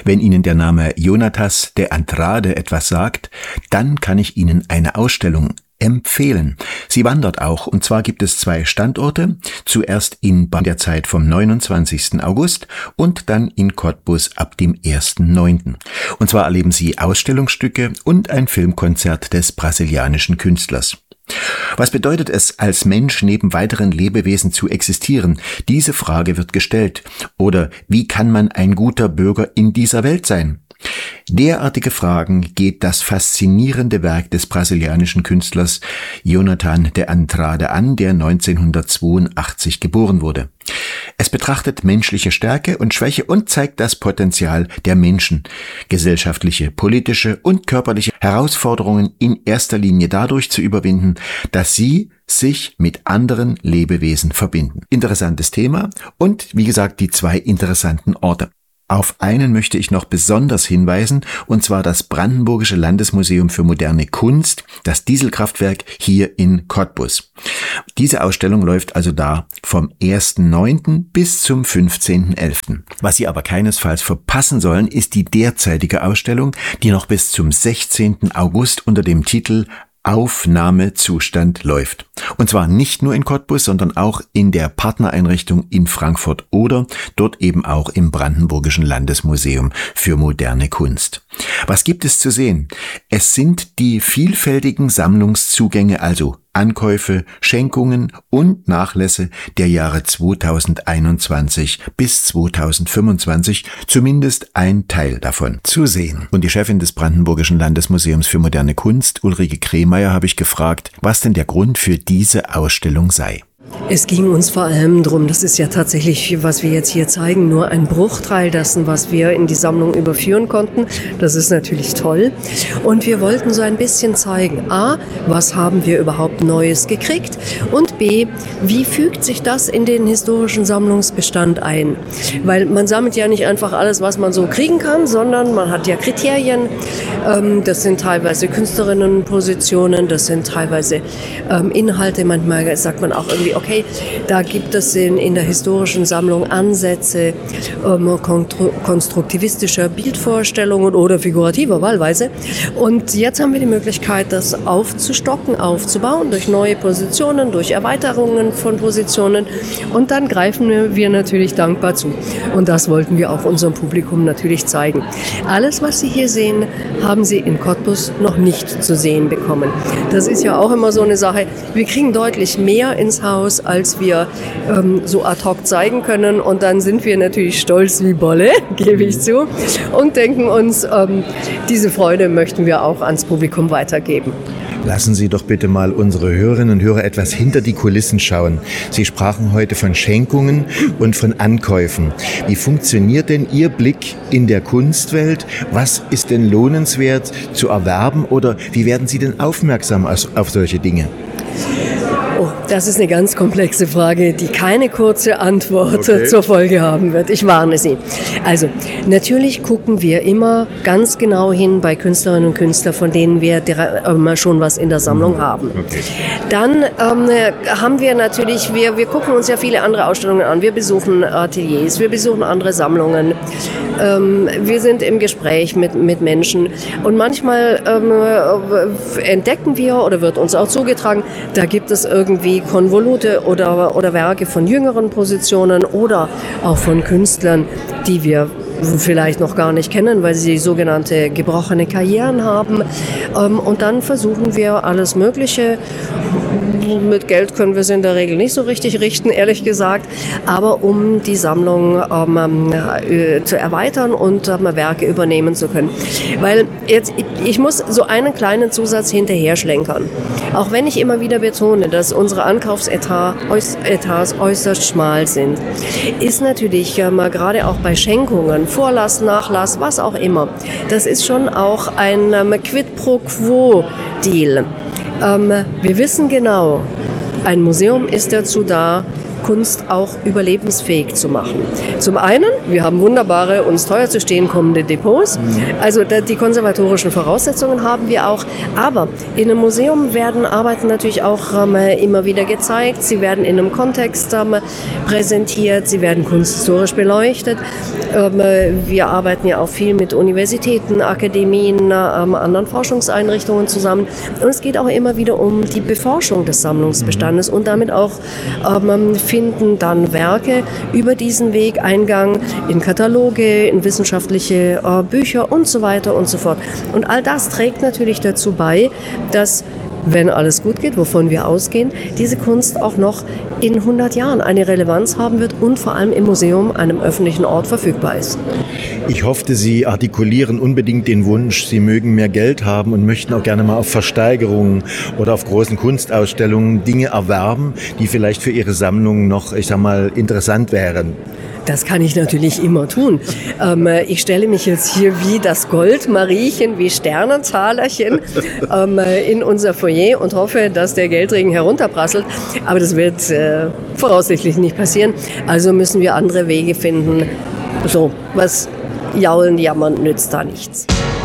Wenn Ihnen der Name Jonatas de Andrade etwas sagt, dann kann ich Ihnen eine Ausstellung empfehlen. Sie wandert auch, und zwar gibt es 2 Standorte, zuerst in der Zeit vom 29. August und dann in Cottbus ab dem 1.9. Und zwar erleben Sie Ausstellungsstücke und ein Filmkonzert des brasilianischen Künstlers. Was bedeutet es, als Mensch neben weiteren Lebewesen zu existieren? Diese Frage wird gestellt. Oder wie kann man ein guter Bürger in dieser Welt sein? Derartige Fragen geht das faszinierende Werk des brasilianischen Künstlers Jonathan de Andrade an, der 1982 geboren wurde. Es betrachtet menschliche Stärke und Schwäche und zeigt das Potenzial der Menschen, gesellschaftliche, politische und körperliche Herausforderungen in erster Linie dadurch zu überwinden, dass sie sich mit anderen Lebewesen verbinden. Interessantes Thema und, wie gesagt, die 2 interessanten Orte. Auf einen möchte ich noch besonders hinweisen, und zwar das Brandenburgische Landesmuseum für moderne Kunst, das Dieselkraftwerk hier in Cottbus. Diese Ausstellung läuft also da vom 1.9. bis zum 15.11. Was Sie aber keinesfalls verpassen sollen, ist die derzeitige Ausstellung, die noch bis zum 16. August unter dem Titel Aufnahmezustand läuft. Und zwar nicht nur in Cottbus, sondern auch in der Partnereinrichtung in Frankfurt oder dort eben auch im Brandenburgischen Landesmuseum für moderne Kunst. Was gibt es zu sehen? Es sind die vielfältigen Sammlungszugänge, also Ankäufe, Schenkungen und Nachlässe der Jahre 2021 bis 2025, zumindest ein Teil davon, zu sehen. Und die Chefin des Brandenburgischen Landesmuseums für moderne Kunst, Ulrike Kremeyer, habe ich gefragt, was denn der Grund für diese Ausstellung sei. Es ging uns vor allem darum, das ist ja tatsächlich, was wir jetzt hier zeigen, nur ein Bruchteil dessen, was wir in die Sammlung überführen konnten. Das ist natürlich toll. Und wir wollten so ein bisschen zeigen, A, was haben wir überhaupt Neues gekriegt? Und B, wie fügt sich das in den historischen Sammlungsbestand ein? Weil man sammelt ja nicht einfach alles, was man so kriegen kann, sondern man hat ja Kriterien. Das sind teilweise Künstlerinnenpositionen, das sind teilweise Inhalte. Manchmal sagt man auch irgendwie, okay, da gibt es in der historischen Sammlung Ansätze konstruktivistischer Bildvorstellungen oder figurativer wahlweise. Und jetzt haben wir die Möglichkeit, das aufzustocken, aufzubauen durch neue Positionen, durch Erweiterungen von Positionen. Und dann greifen wir natürlich dankbar zu. Und das wollten wir auch unserem Publikum natürlich zeigen. Alles, was Sie hier sehen, haben Sie in Cottbus noch nicht zu sehen bekommen. Das ist ja auch immer so eine Sache. Wir kriegen deutlich mehr ins Haus, als wir so ad hoc zeigen können. Und dann sind wir natürlich stolz wie Bolle, gebe ich zu, und denken uns, diese Freude möchten wir auch ans Publikum weitergeben. Lassen Sie doch bitte mal unsere Hörerinnen und Hörer etwas hinter die Kulissen schauen. Sie sprachen heute von Schenkungen und von Ankäufen. Wie funktioniert denn Ihr Blick in der Kunstwelt? Was ist denn lohnenswert zu erwerben oder wie werden Sie denn aufmerksam auf solche Dinge? Oh, das ist eine ganz komplexe Frage, die keine kurze Antwort zur Folge haben wird. Ich warne Sie. Also, natürlich gucken wir immer ganz genau hin bei Künstlerinnen und Künstlern, von denen wir schon was in der Sammlung haben. Okay. Dann haben wir natürlich, wir gucken uns ja viele andere Ausstellungen an. Wir besuchen Ateliers, wir besuchen andere Sammlungen. Wir sind im Gespräch mit Menschen. Und manchmal entdecken wir oder wird uns auch zugetragen, da gibt es irgendwie Konvolute oder Werke von jüngeren Positionen oder auch von Künstlern, die wir vielleicht noch gar nicht kennen, weil sie sogenannte gebrochene Karrieren haben. Und dann versuchen wir alles Mögliche. Mit Geld können wir es in der Regel nicht so richtig richten, ehrlich gesagt. Aber um die Sammlung zu erweitern und Werke übernehmen zu können. Weil jetzt, ich muss so einen kleinen Zusatz hinterher schlenkern. Auch wenn ich immer wieder betone, dass unsere Ankaufsetats äußerst schmal sind, ist natürlich gerade auch bei Schenkungen, Vorlass, Nachlass, was auch immer, das ist schon auch ein Quid pro Quo Deal. Wir wissen genau, ein Museum ist dazu da, Kunst auch überlebensfähig zu machen. Zum einen, wir haben wunderbare, uns teuer zu stehen kommende Depots. Also die konservatorischen Voraussetzungen haben wir auch. Aber in einem Museum werden Arbeiten natürlich auch immer wieder gezeigt. Sie werden in einem Kontext präsentiert. Sie werden kunsthistorisch beleuchtet. Wir arbeiten ja auch viel mit Universitäten, Akademien, anderen Forschungseinrichtungen zusammen. Und es geht auch immer wieder um die Beforschung des Sammlungsbestandes und damit auch finden dann Werke über diesen Weg Eingang in Kataloge, in wissenschaftliche Bücher und so weiter und so fort. Und all das trägt natürlich dazu bei, dass, wenn alles gut geht, wovon wir ausgehen, diese Kunst auch noch in 100 Jahren eine Relevanz haben wird und vor allem im Museum, einem öffentlichen Ort, verfügbar ist. Ich hoffte, Sie artikulieren unbedingt den Wunsch, Sie mögen mehr Geld haben und möchten auch gerne mal auf Versteigerungen oder auf großen Kunstausstellungen Dinge erwerben, die vielleicht für Ihre Sammlung noch, interessant wären. Das kann ich natürlich immer tun. Ich stelle mich jetzt hier wie das Goldmariechen, wie Sternenzahlerchen in unser Foyer und hoffe, dass der Geldregen herunterprasselt. Aber das wird voraussichtlich nicht passieren. Also müssen wir andere Wege finden. So, was jaulen, jammern nützt da nichts.